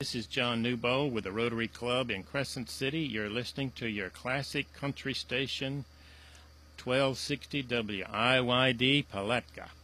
This is John Newbold with the Rotary Club in Crescent City. You're listening to your classic country station, 1260 WIYD Palatka.